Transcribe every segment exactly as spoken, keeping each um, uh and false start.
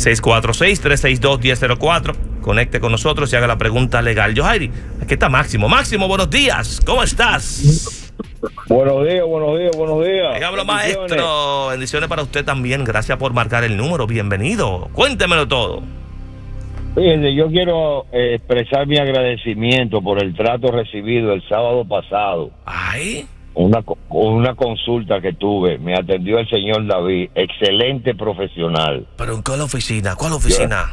seis cuatro seis, tres seis dos, uno cero cero cuatro. Conecte con nosotros y haga la pregunta legal. Yohairi, aquí está Máximo. Máximo, buenos días. ¿Cómo estás? Buenos días, buenos días, buenos días. Hablo, maestro. Bendiciones para usted también. Gracias por marcar el número. Bienvenido. Cuéntemelo todo. Fíjense, yo quiero eh, expresar mi agradecimiento por el trato recibido el sábado pasado. Ay. Una, una consulta que tuve, me atendió el señor David, excelente profesional. ¿Pero en cuál oficina? ¿Cuál oficina?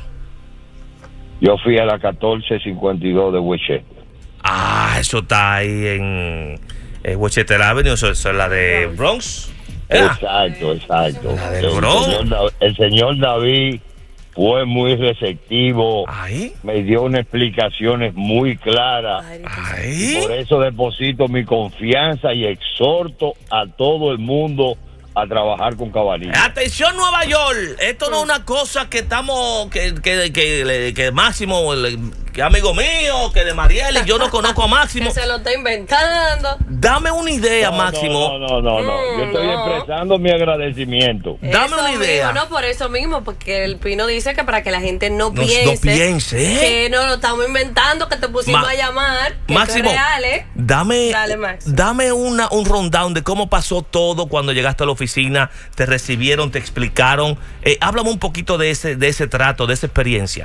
Yo, yo fui a la catorce cincuenta y dos de Westchester. Ah, eso está ahí en, en Westchester Avenue, eso, eso es la de Bronx. ¿Era? Exacto, exacto. La del el, Bronx. señor, el señor David fue muy receptivo. Ay. Me dio unas explicaciones muy claras. Ay. Por eso deposito mi confianza y exhorto a todo el mundo a trabajar con Cabanillas. Atención, Nueva York. Esto no es una cosa que estamos, que, que, que, que Máximo, que amigo mío, que de Mariel, y yo no conozco a Máximo. Que se lo está inventando. Dame una idea, no, Máximo. No, no, no, no. no. Yo estoy no. expresando mi agradecimiento. Dame Eso una idea. Mismo, no, por eso mismo, porque el Pino dice que para que la gente no, No, piense, no piense que no lo estamos inventando, que te pusimos Ma a llamar, que Máximo, esto es real, ¿eh? dame, Dale, Max. dame una, un rundown de cómo pasó todo cuando llegaste a la oficina, te recibieron, te explicaron. Eh, háblame un poquito de ese, de ese trato, de esa experiencia.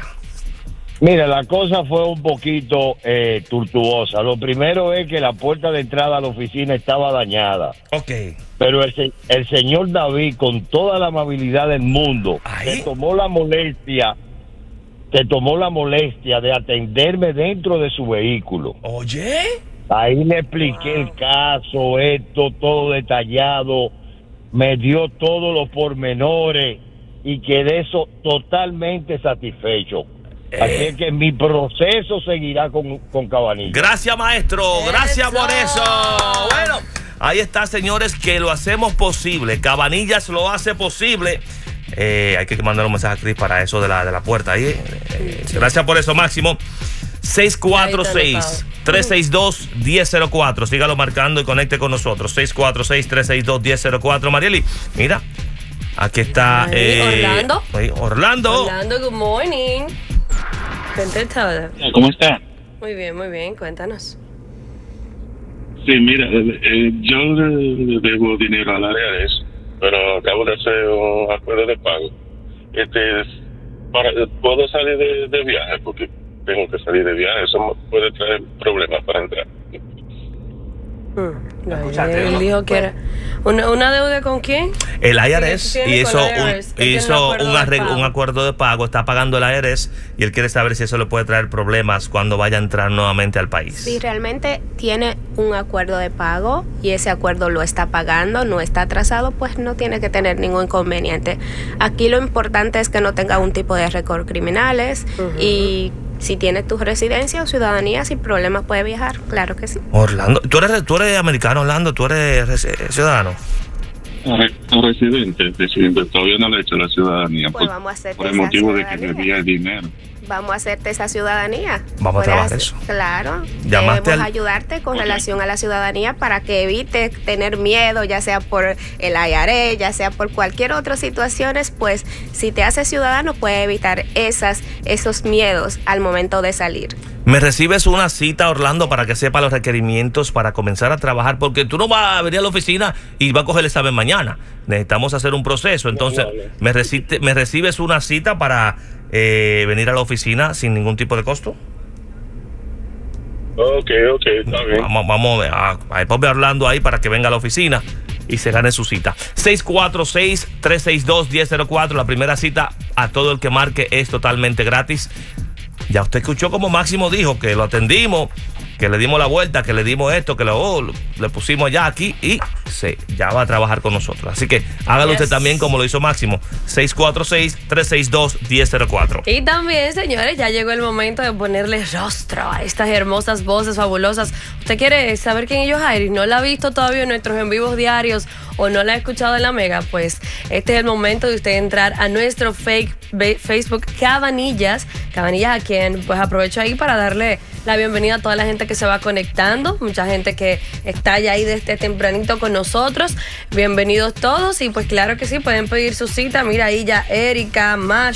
Mira, la cosa fue un poquito eh, tortuosa. Lo primero es que la puerta de entrada a la oficina estaba dañada. Ok. Pero el, el señor David, con toda la amabilidad del mundo, se tomó la molestia, se tomó la molestia de atenderme dentro de su vehículo. Oye. Ahí le expliqué wow. el caso, esto, todo detallado, me dio todos los pormenores y quedé so, totalmente satisfecho. Eh. Así es que mi proceso seguirá con, con Cabanillas. Gracias, maestro. Gracias eso. por eso. Bueno, ahí está, señores, que lo hacemos posible. Cabanillas lo hace posible. Eh, hay que mandar un mensaje a Cris para eso de la, de la puerta ahí. Eh, gracias por eso, Máximo. seis cuatro seis, tres seis dos, uno cero cero cuatro. Sígalo marcando y conecte con nosotros. seis cuatro seis, tres seis dos, uno cero cero cuatro. Marieli, mira, aquí está eh, Orlando. Orlando. Orlando, good morning. Cuéntame. ¿Cómo está? Muy bien, muy bien. Cuéntanos. Sí, mira, eh, yo le debo dinero al área de eso, pero acabo de hacer un acuerdo de pago. Este, para, ¿puedo salir de, de viaje? Porque tengo que salir de viaje. Eso puede traer problemas para entrar. Hmm. No, él dijo que era una, una deuda con quién. El I R S hizo, un, hizo un, arreglo, un un acuerdo de pago, está pagando el I R S y él quiere saber si eso le puede traer problemas cuando vaya a entrar nuevamente al país. Si realmente tiene un acuerdo de pago y ese acuerdo lo está pagando, no está atrasado, pues no tiene que tener ningún inconveniente. Aquí lo importante es que no tenga un tipo de récord criminales uh-huh. y si tienes tu residencia o ciudadanía, sin problemas puede viajar, claro que sí. Orlando, ¿tú eres, tú eres americano, Orlando? ¿Tú eres ciudadano? Residente, residente, todavía no le he hecho la ciudadanía. Pues por, vamos a hacerte por el motivo de que me debía el dinero. Vamos a hacerte esa ciudadanía. Vamos a trabajar eso. Claro. Llamaste Debemos al... ayudarte con okay. relación a la ciudadanía para que evites tener miedo, ya sea por el I R S, ya sea por cualquier otra situación. Pues si te haces ciudadano, puedes evitar esas, esos miedos al momento de salir. ¿Me recibes una cita, Orlando, para que sepa los requerimientos para comenzar a trabajar? Porque tú no vas a venir a la oficina y vas a coger el examen mañana. Necesitamos hacer un proceso. Entonces, ¿me, reci- me recibes una cita para eh, venir a la oficina sin ningún tipo de costo? Ok, ok, está bien. Vamos, vamos a, a, a Orlando ahí para que venga a la oficina y se gane su cita. seis cuatro seis, tres seis dos, uno cero cero cuatro. La primera cita a todo el que marque es totalmente gratis. Ya usted escuchó como Máximo dijo que lo atendimos, que le dimos la vuelta, que le dimos esto, que lo, oh, le pusimos ya aquí y se, ya va a trabajar con nosotros. Así que hágalo yes. usted también como lo hizo Máximo. seis cuatro seis, tres seis dos, uno cero cero cuatro. Y también, señores, ya llegó el momento de ponerle rostro a estas hermosas voces fabulosas. ¿Usted quiere saber quién es Yohairi? ¿No la ha visto todavía en nuestros en vivos diarios o no la ha escuchado en la Mega? Pues este es el momento de usted entrar a nuestro fake Facebook Cabanillas. Cabanillas, a quien pues aprovecho ahí para darle la bienvenida a toda la gente que se va conectando, mucha gente que está ya ahí desde tempranito con nosotros. Bienvenidos todos y pues claro que sí, pueden pedir su cita. Mira ahí ya Erika, Mash,